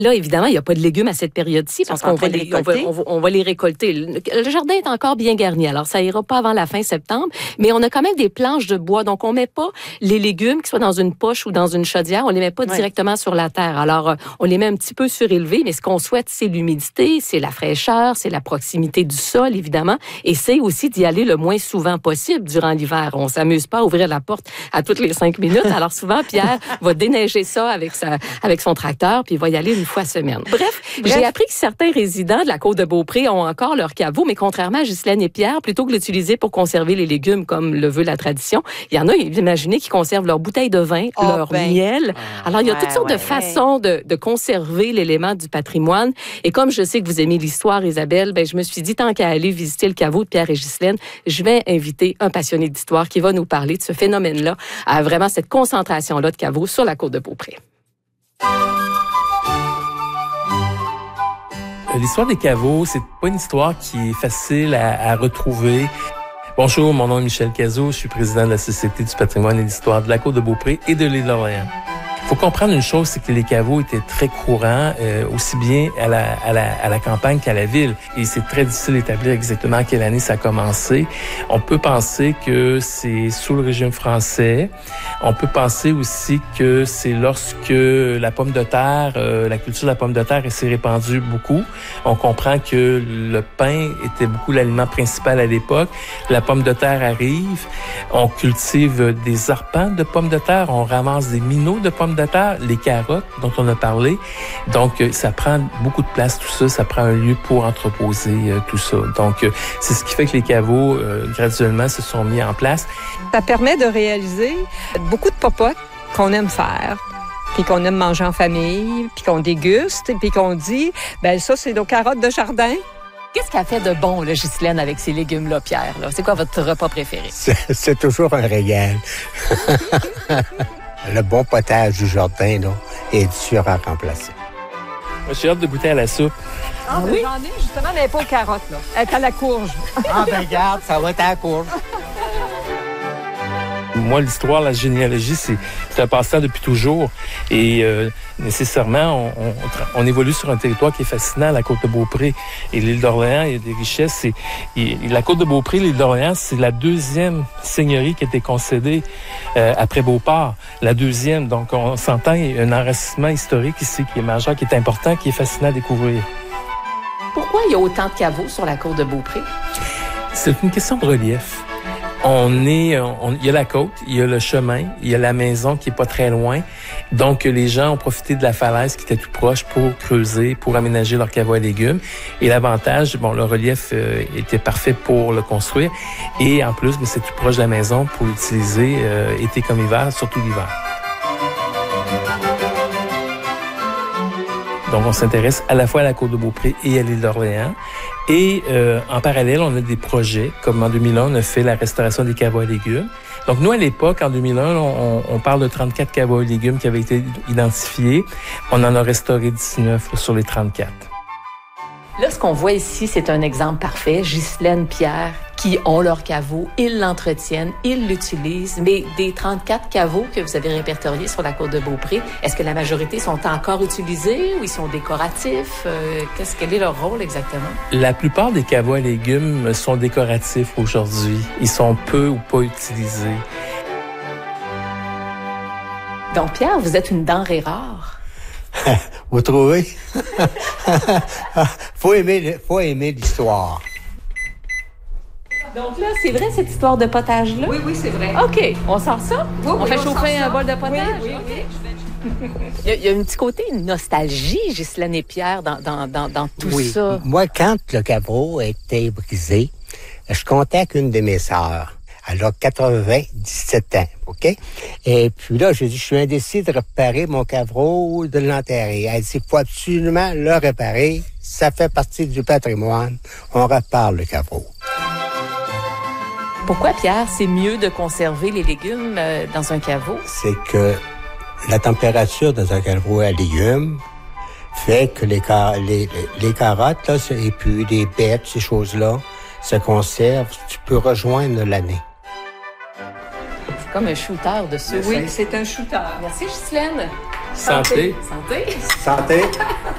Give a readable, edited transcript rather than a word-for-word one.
Là, évidemment, il n'y a pas de légumes à cette période-ci parce qu'on va les récolter. Le jardin est encore bien garni, alors ça ira pas avant la fin septembre, mais on a quand même des planches de bois, donc on met pas les légumes, qu'ils soient dans une poche ou dans une chaudière, on les met pas directement sur la terre. Alors, on les met un petit peu surélevés, mais ce qu'on souhaite, c'est l'humidité, c'est la fraîcheur, c'est la proximité du sol, évidemment, et c'est aussi d'y aller le moins souvent possible durant l'hiver. On s'amuse pas à ouvrir la porte à toutes les 5 minutes, alors souvent, Pierre va déneiger ça avec son tracteur, puis il va y aller une fois semaine. Bref, j'ai appris que certains résidents de la Côte-de-Beaupré ont encore leur caveau, mais contrairement à Ghislaine et Pierre, plutôt que de l'utiliser pour conserver les légumes comme le veut la tradition, il y en a, imaginez, qui conservent leur bouteille de vin, leur miel. Alors, il y a toutes sortes de façons de conserver l'élément du patrimoine. Et comme je sais que vous aimez l'histoire, Isabelle, je me suis dit, tant qu'à aller visiter le caveau de Pierre et Ghislaine, je vais inviter un passionné d'histoire qui va nous parler de ce phénomène-là, à vraiment cette concentration-là de caveaux sur la Côte-de-Beaupré. L'histoire des caveaux, c'est pas une histoire qui est facile à retrouver. Bonjour, mon nom est Michel Cazot, je suis président de la Société du patrimoine et de l'histoire de la Côte-de-Beaupré et de l'île d'Orléans. Il faut comprendre une chose, c'est que les caveaux étaient très courants, aussi bien à la campagne qu'à la ville. Et c'est très difficile d'établir exactement à quelle année ça a commencé. On peut penser que c'est sous le régime français. On peut penser aussi que c'est lorsque la pomme de terre, la culture de la pomme de terre s'est répandue beaucoup. On comprend que le pain était beaucoup l'aliment principal à l'époque. La pomme de terre arrive. On cultive des arpents de pommes de terre. On ramasse des minots de pommes de terre, les carottes dont on a parlé. Donc, ça prend beaucoup de place, tout ça. Ça prend un lieu pour entreposer tout ça. Donc, c'est ce qui fait que les caveaux, graduellement, se sont mis en place. Ça permet de réaliser beaucoup de popotes qu'on aime faire, puis qu'on aime manger en famille, puis qu'on déguste, puis qu'on dit, ça, c'est nos carottes de jardin. Qu'est-ce qu'elle fait de bon, là, Ghislaine, avec ces légumes-là, Pierre? Là? C'est quoi votre repas préféré? C'est toujours un régal. Le bon potage du jardin, là, est dur à remplacer. Moi, j'ai hâte de goûter à la soupe. Ah, oui? J'en ai, justement, mais pas aux carottes, là. Elle est à la courge. Regarde, ça va être à la courge. Moi, l'histoire, la généalogie, c'est un passe-temps depuis toujours. Et nécessairement, on évolue sur un territoire qui est fascinant, la Côte-de-Beaupré. Et l'île d'Orléans, il y a des richesses. La Côte-de-Beaupré, l'île d'Orléans, c'est la deuxième seigneurie qui a été concédée après Beauport. La deuxième. Donc, on s'entend, il y a un enracinement historique ici qui est majeur, qui est important, qui est fascinant à découvrir. Pourquoi il y a autant de caveaux sur la Côte-de-Beaupré? C'est une question de relief. Il y a la côte, il y a le chemin, il y a la maison qui est pas très loin. Donc, les gens ont profité de la falaise qui était tout proche pour creuser, pour aménager leur caveau à légumes. Et l'avantage, le relief était parfait pour le construire. Et en plus, c'est tout proche de la maison pour l'utiliser été comme hiver, surtout l'hiver. Donc, on s'intéresse à la fois à la Côte-de-Beaupré et à l'île d'Orléans. Et en parallèle, on a des projets, comme en 2001, on a fait la restauration des caveaux à légumes. Donc, nous, à l'époque, en 2001, on parle de 34 caveaux à légumes qui avaient été identifiés. On en a restauré 19 sur les 34. Là, ce qu'on voit ici, c'est un exemple parfait. Ghislaine, Pierre, qui ont leur caveau, ils l'entretiennent, ils l'utilisent. Mais des 34 caveaux que vous avez répertoriés sur la Côte-de-Beaupré, est-ce que la majorité sont encore utilisés ou ils sont décoratifs? Quel est leur rôle exactement? La plupart des caveaux à légumes sont décoratifs aujourd'hui. Ils sont peu ou pas utilisés. Donc, Pierre, vous êtes une denrée rare. Vous trouvez? Faut aimer l'histoire. Donc là, c'est vrai cette histoire de potage-là? Oui, c'est vrai. OK, on sort ça? Oui, on fait chauffer un bol de potage? Oui. Il y a un petit côté nostalgie, Ghislaine et Pierre, dans tout ça. Moi, quand le caveau a été brisé, je comptais avec une de mes sœurs. Elle a 97 ans, OK? Et puis là, j'ai dit, je suis indécis de réparer mon caveau ou de l'enterrer. Elle dit, il faut absolument le réparer. Ça fait partie du patrimoine. On répare le caveau. Pourquoi, Pierre, c'est mieux de conserver les légumes dans un caveau? C'est que la température dans un caveau à légumes fait que les carottes, là, et puis les bêtes, ces choses-là, se conservent. Tu peux rejoindre l'année. C'est comme un shooter de sucre. Oui, c'est un shooter. Merci, Ghislaine. Santé. Santé. Santé.